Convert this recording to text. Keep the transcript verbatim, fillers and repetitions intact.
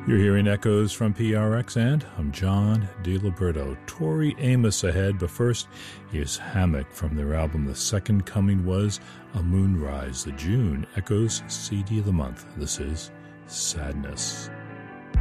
You're hearing Echoes from P R X, and I'm John DiLiberto. Tori Amos ahead, but first, here's Hammock from their album The Second Coming Was a Moonrise, the June Echoes C D of the month. This is Sadness.